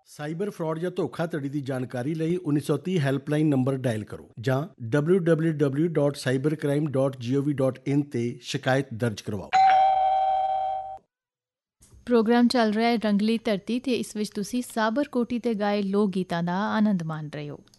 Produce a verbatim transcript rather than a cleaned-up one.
Cyber fraud ਜਾਂ ਧੋਖਾਧੜੀ ਦੀ ਜਾਣਕਾਰੀ ਲਈ ਉੱਨੀ ਸੌ ਤੀਹ ਹੈਲਪਲਾਈਨ ਨੰਬਰ ਡਾਇਲ ਕਰੋ ਜਾਂ W W W dot cyber crime dot gov dot in ਤੇ ਸ਼ਿਕਾਇਤ ਦਰਜ ਕਰਵਾਓ। ਪ੍ਰੋਗਰਾਮ ਚੱਲ ਰਿਹਾ ਹੈ ਰੰਗਲੀ ਧਰਤੀ ਤੇ ਇਸ ਵਿੱਚ ਤੁਸੀਂ ਸਾਬਰ ਕੋਟੀ ਤੇ ਗਾਏ ਲੋਕ ਗੀਤਾਂ ਦਾ ਆਨੰਦ ਮਾਣ ਰਹੇ ਹੋ।